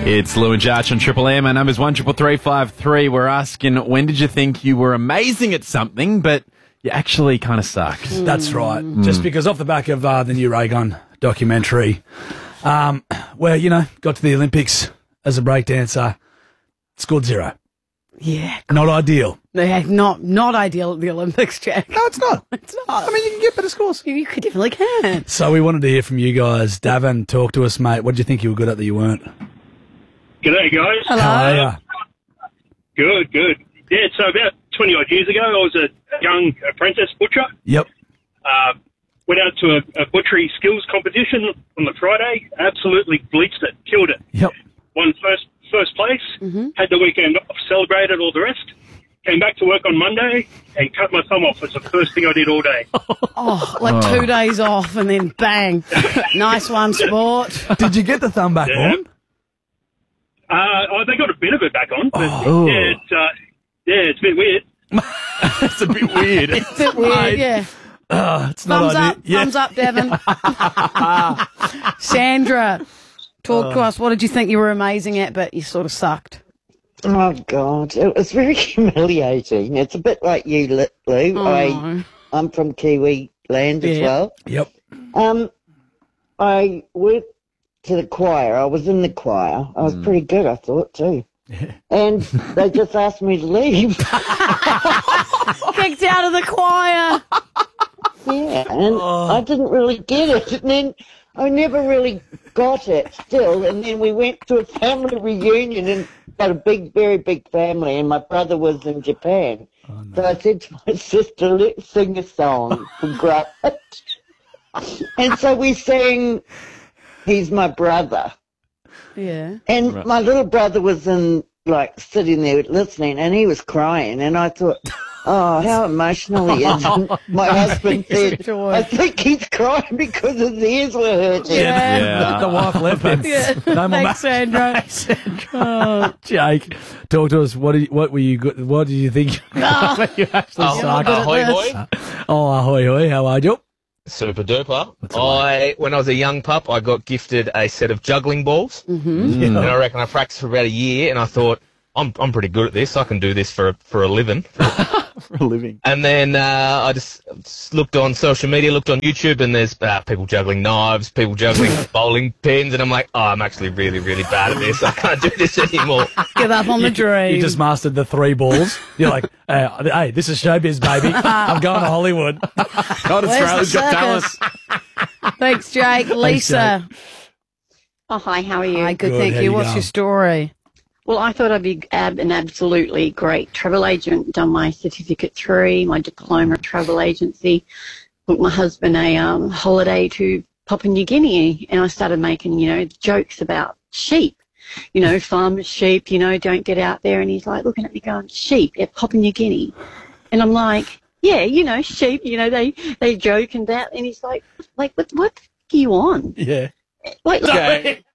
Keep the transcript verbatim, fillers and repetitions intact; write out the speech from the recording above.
It's Lou and Jarch on Triple M. Our number's one triple three five three. We're asking, when did you think you were amazing at something, but you actually kind of sucked? That's right. Mm. Just because off the back of uh, the new Raygun documentary, um, where, you know, got to the Olympics as a breakdancer, scored zero. Yeah. Not ideal. Yeah, not not ideal at the Olympics, Jack. No, it's not. It's not. I mean, you can get better scores. You, you definitely can. So we wanted to hear from you guys. Davin, talk to us, mate. What did you think you were good at that you weren't? G'day, guys. Hello. How are you? Good, good. Yeah, so about twenty-odd years ago, I was a young apprentice butcher. Yep. Uh, went out to a, a butchery skills competition on the Friday. Absolutely bleached it, killed it. Yep. Won first first place. Mm-hmm. Had the weekend off, celebrated all the rest. Came back to work on Monday and cut my thumb off. It's the first thing I did all day. Oh, like oh. two days off and then bang. Nice one, sport. Did you get the thumb back Yeah. on? Uh, oh, they got a bit of it back on. But Oh. yeah, it's, uh, yeah, it's a bit weird. It's a bit weird. It's a bit weird, yeah. Oh, it's Thumbs not up, ideal. thumbs up, Devin. Sandra, talk to us. What did you think you were amazing at, but you sort of sucked? Oh, God. It was very humiliating. It's a bit like you, Lou. Oh. I, I'm from Kiwi land as Yeah. well. Yep. Um, I went to the choir. I was in the choir. I was pretty good, I thought, too. And they just asked me to leave. Kicked out of the choir. Yeah, and I didn't really get it. And then I never really got it still. And then we went to a family reunion and got a big, very big family. And my brother was in Japan. Oh, no. So I said to my sister, let's sing a song for Grunt. And so we sang He's My Brother. Yeah. And Right. my little brother was in, like, sitting there listening, and he was crying. And I thought, oh, how emotional he is. And my husband said, Joy. I think he's crying because his ears were hurting. Yeah. Yeah. The wife left him. Yeah. No more Thanks, Sandra. Oh. Jake, talk to us. What did you, what were you good? What did you think? Oh. you actually Oh, sucked? ahoy, this. boy. Oh, ahoy, hoy. How are you? Super duper. What's it I, when I was a young pup, I got gifted a set of juggling balls. Mm-hmm. And I reckon I practiced for about a year, and I thought, I'm I'm pretty good at this. I can do this for a, for a living. For a living. And then uh, I just, just looked on social media, looked on YouTube, and there's uh, people juggling knives, people juggling bowling pins, and I'm like, oh, I'm actually really, really bad at this. I can't do this anymore. Give up on the dream. You just mastered the three balls. You're like, uh, hey, this is showbiz, baby. I'm going to Hollywood. God, Australia's the got talent. Thanks, Jake. Lisa. Oh, hi, how are you? Hi, good, Good, thank how you. you What's going? your story? Well, I thought I'd be ab- an absolutely great travel agent, done my Certificate three, my diploma travel agency, booked my husband a um, holiday to Papua New Guinea, and I started making, you know, jokes about sheep. You know, farmers' sheep, you know, don't get out there. And he's like looking at me going, sheep at Papua New Guinea. And I'm like, yeah, you know, sheep, you know, they, they joke and that. And he's like, like, what, what are you on? Yeah. Like, Okay.